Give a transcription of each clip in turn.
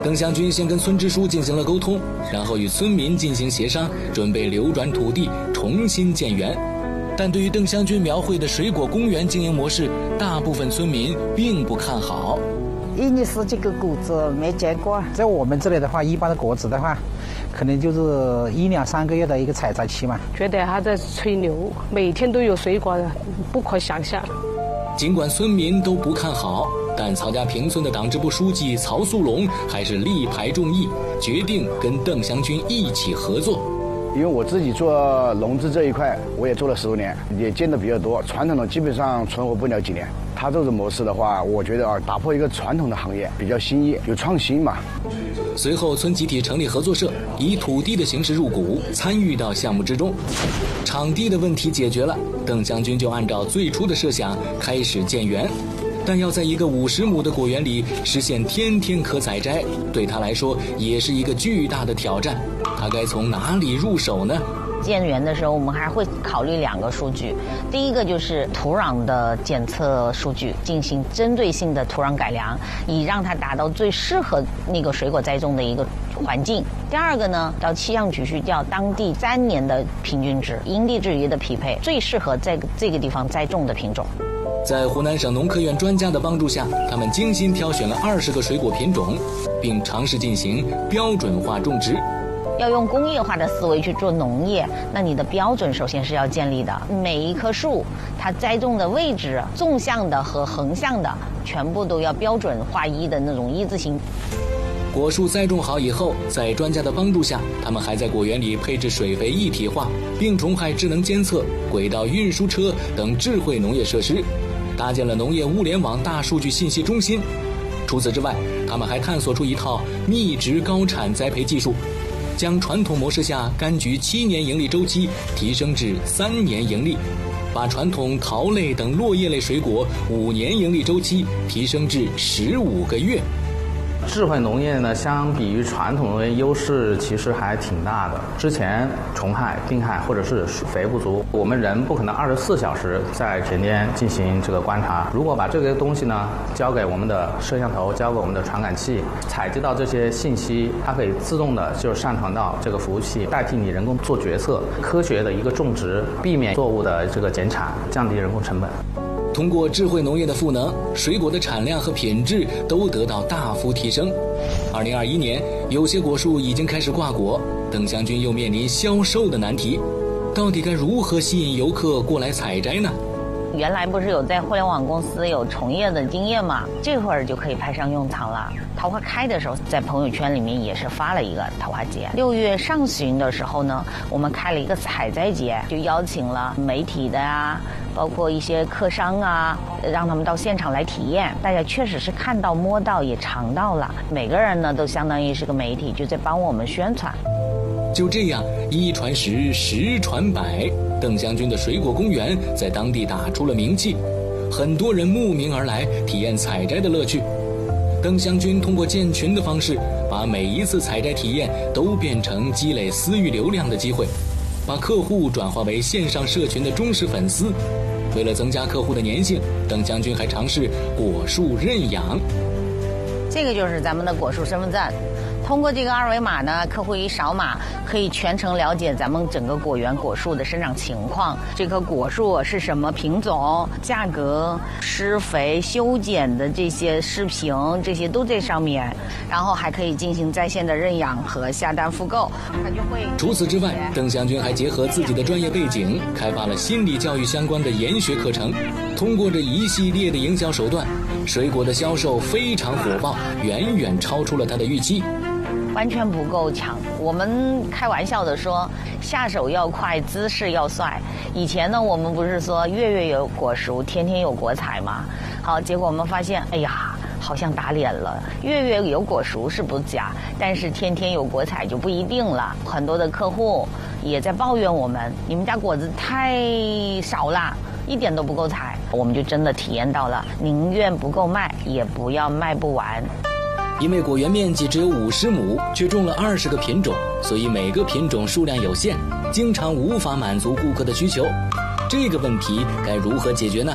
邓湘军先跟村支书进行了沟通，然后与村民进行协商，准备流转土地，重新建园。但对于邓湘军描绘的水果公园经营模式，大部分村民并不看好。 1年10几个果子没见过，在我们这里的话，一般的果子的话，可能就是1、2、3个月的一个采摘期嘛。 觉得他在吹牛，每天都有水果，不可想象。 尽管村民都不看好，但曹家坪村的党支部书记曹素龙还是力排众议，决定跟邓湘军一起合作。 因为我自己做农资这一块，我也做了15年，也见得比较多，传统的基本上存活不了几年。他这种模式的话，我觉得打破一个传统的行业，比较新颖，有创新嘛。 随后村集体成立合作社，以土地的形式入股，参与到项目之中。场地的问题解决了，邓湘军就按照最初的设想开始建园。但要在一个50亩的果园里实现天天可采摘，对他来说也是一个巨大的挑战。他该从哪里入手呢？ 建园的时候，我们还会考虑2个数据。第一个就是土壤的检测数据，进行针对性的土壤改良，以让它达到最适合那个水果栽种的一个环境。第二个呢，到气象局去调当地3年的平均值，因地制宜的匹配最适合在这个地方栽种的品种。 在湖南省农科院专家的帮助下，他们精心挑选了20个水果品种，并尝试进行标准化种植。 要用工业化的思维去做农业，那你的标准首先是要建立的。每一棵树它栽种的位置，纵向的和横向的全部都要标准划一的那种一字形。 果树栽种好以后，在专家的帮助下，他们还在果园里配置水肥一体化、病虫害智能监测、轨道运输车等智慧农业设施，搭建了农业物联网大数据信息中心。除此之外，他们还探索出一套密植高产栽培技术，将传统模式下柑橘7年盈利周期提升至3年盈利，把传统桃类等落叶类水果5年盈利周期提升至15个月。 智慧农业呢，相比于传统农业优势其实还挺大的。之前虫害、病害或者是水肥不足，我们人不可能24小时在田间进行这个观察。如果把这个东西呢交给我们的摄像头，交给我们的传感器，采集到这些信息，它可以自动的就上传到这个服务器，代替你人工做决策，科学的一个种植，避免作物的这个减产，降低人工成本。 通过智慧农业的赋能，水果的产量和品质都得到大幅提升。2021年，有些果树已经开始挂果，邓湘军又面临销售的难题，到底该如何吸引游客过来采摘呢？ 原来不是有在互联网公司有从业的经验嘛，这会儿就可以派上用场了。桃花开的时候，在朋友圈里面也是发了一个桃花节。6月上旬的时候呢，我们开了一个采摘节，就邀请了媒体的啊，包括一些客商啊，让他们到现场来体验。大家确实是看到、摸到，也尝到了。每个人呢，都相当于是个媒体，就在帮我们宣传。 就这样，1传10，10传100，邓湘军的水果公园在当地打出了名气，很多人慕名而来，体验采摘的乐趣。邓湘军通过建群的方式，把每一次采摘体验都变成积累私域流量的机会，把客户转化为线上社群的忠实粉丝。为了增加客户的粘性，邓湘军还尝试果树认养。 这个就是咱们的果树身份证。通过这个2维码呢，客户一扫码，可以全程了解咱们整个果园果树的生长情况，这棵果树是什么品种，价格、施肥、修剪的这些视频，这些都在上面。然后还可以进行在线的认养和下单复购。它就会。 除此之外，邓湘军还结合自己的专业背景，开发了心理教育相关的研学课程。通过这一系列的营销手段，水果的销售非常火爆，远远超出了他的预期。 完全不够强。我们开玩笑的说，下手要快，姿势要帅。以前呢，我们不是说月月有果熟，天天有果采吗？好，结果我们发现，哎呀，好像打脸了。月月有果熟是不假，但是天天有果采就不一定了。很多的客户也在抱怨我们，你们家果子太少了，一点都不够采。我们就真的体验到了，宁愿不够卖，也不要卖不完。 因为果园面积只有50亩，却种了20个品种，所以每个品种数量有限，经常无法满足顾客的需求。这个问题该如何解决呢？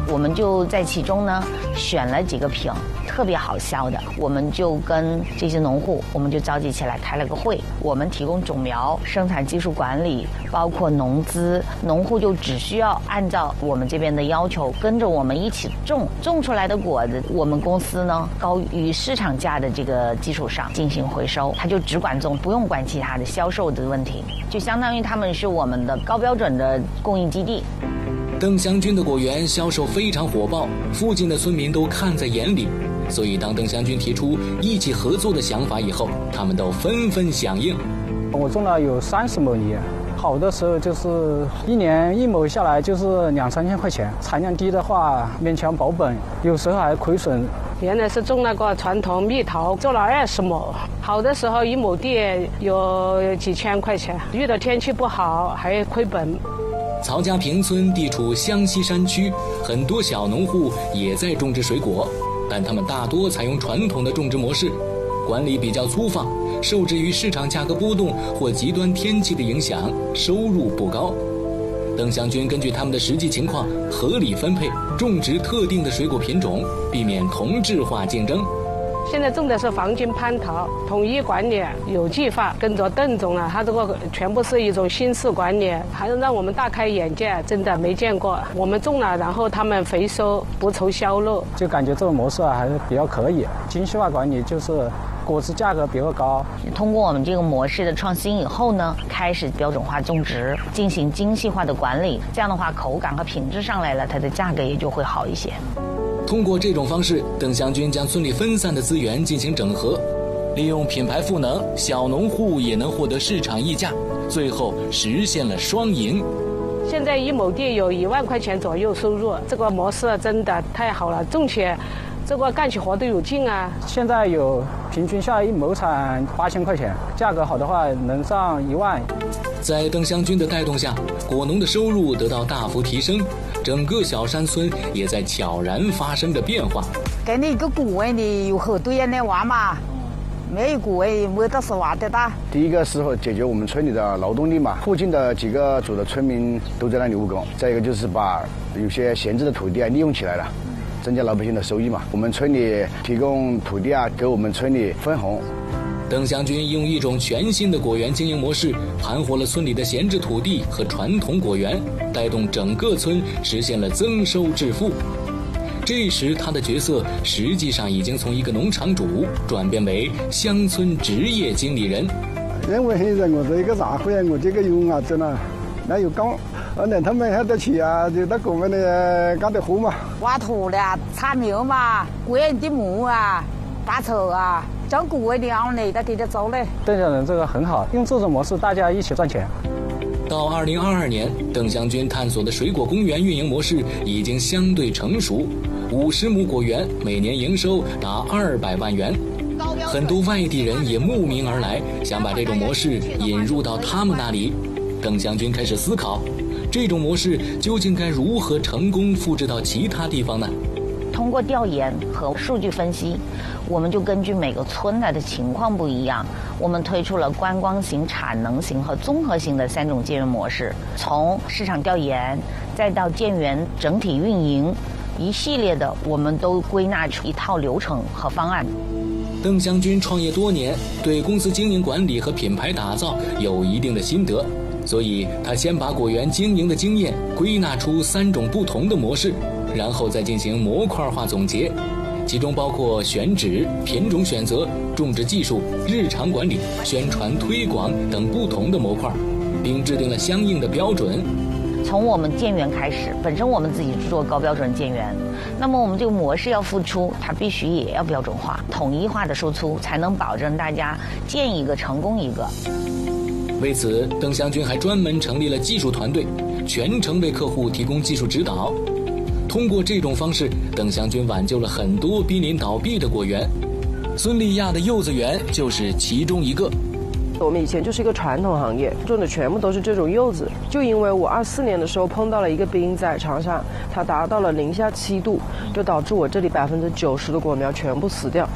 我们就在其中呢选了几个品特别好销的，我们就跟这些农户，我们就召集起来开了个会，我们提供种苗、生产技术管理，包括农资，农户就只需要按照我们这边的要求，跟着我们一起种出来的果子，我们公司呢高于市场价的这个基础上进行回收，他就只管种，不用管其他的销售的问题，就相当于他们是我们的高标准的供应基地。 邓祥军的果园销售非常火爆，附近的村民都看在眼里，所以当邓祥军提出一起合作的想法以后，他们都纷纷响应。 我种了有30亩地，好的时候就是一年1亩下来就是2、3千块钱，产量低的话勉强保本，有时候还亏损。 原来是种那个传统蜜桃，做了20亩，好的时候1亩地有几千块钱，遇到天气不好还亏本。 曹家坪村地处湘西山区，很多小农户也在种植水果，但他们大多采用传统的种植模式，管理比较粗放，受制于市场价格波动或极端天气的影响，收入不高。邓祥军根据他们的实际情况合理分配，种植特定的水果品种，避免同质化竞争。 现在种的是黄金蟠桃，统一管理，有计划，跟着邓总了，他这个全部是一种新式管理，还是让我们大开眼界，真的没见过。我们种了，然后他们回收，不愁销路， 就感觉这种模式还是比较可以。精细化管理就是果子价格比较高。 通过我们这个模式的创新以后呢，开始标准化种植，进行精细化的管理，这样的话口感和品质上来了，它的价格也就会好一些。 通过这种方式，邓祥军将村里分散的资源进行整合，利用品牌赋能，小农户也能获得市场溢价，最后实现了双赢。 现在1亩地有1万块钱左右收入，这个模式真的太好了，种起这个干起活都有劲啊！ 现在有平均下1亩产8000块钱，价格好的话能上1万。 在邓祥军的带动下，果农的收入得到大幅提升，整个小山村也在悄然发生着变化。 给你一个果园，你有很多人来玩嘛，没有果园没得是玩的的。 第一个时候解决我们村里的劳动力嘛，附近的几个组的村民都在那里务工。再一个就是把有些闲置的土地利用起来了，增加老百姓的收益嘛。我们村里提供土地给我们村里分红。 邓祥军用一种全新的果园经营模式，盘活了村里的闲置土地和传统果园，带动整个村实现了增收致富。这时他的角色实际上已经从一个农场主转变为乡村职业经理人。 因為現在我這個社會我這個有壓力啦，那有工，連他們還得去啊，就得我們的幹得活嘛。 挖土的、插苗嘛、果園的木啊、拔草啊。整果园的熬累的给他走嘞。 邓家人这个很好，用这种模式大家一起赚钱。 到2022年，邓祥军探索的水果公园运营模式已经相对成熟，50亩果园每年营收达200万元。很多外地人也慕名而来，想把这种模式引入到他们那里。邓祥军开始思考，这种模式究竟该如何成功复制到其他地方呢？ 通过调研和数据分析，我们就根据每个村的情况不一样，我们推出了观光型、产能型和综合型的3种建园模式。从市场调研，再到建园整体运营，一系列的我们都归纳出一套流程和方案。 邓祥军创业多年，对公司经营管理和品牌打造有一定的心得，所以他先把果园经营的经验归纳出3种不同的模式，然后再进行模块化总结，其中包括选址、品种选择、种植技术、日常管理、宣传推广等不同的模块，并制定了相应的标准。 从我们建园开始，本身我们自己做高标准建园，那么我们这个模式要付出，它必须也要标准化、统一化的输出，才能保证大家建一个成功一个。 为此，邓祥军还专门成立了技术团队，全程为客户提供技术指导。通过这种方式，邓祥军挽救了很多濒临倒闭的果园。孙丽亚的柚子园就是其中一个。 我们以前就是一个传统行业，种的全部都是这种柚子。就因为我24年的时候碰到了一个冰在长沙，它达到了零下7度，就导致我这里90%的果苗全部死掉。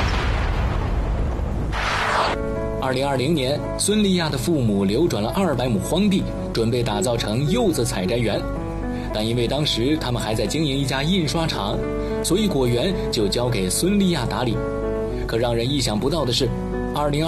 2020年，孙丽亚的父母流转了200亩荒地，准备打造成柚子采摘园。 但因为当时他们还在经营一家印刷厂，所以果园就交给孙丽亚打理。可让人意想不到的是，2022